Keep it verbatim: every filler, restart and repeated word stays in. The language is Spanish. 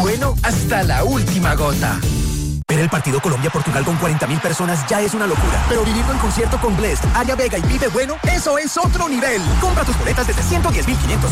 bueno hasta la última gota. Ver el partido Colombia-Portugal con cuarenta mil personas ya es una locura. Pero vivirlo en concierto con Blest, Aria Vega y Vive Bueno, eso es otro nivel. Compra tus boletas desde ciento diez mil quinientos